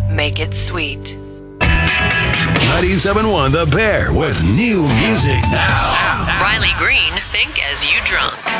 make it sweet. 97.1 The Bear with new music now. Riley Green, think as you drunk.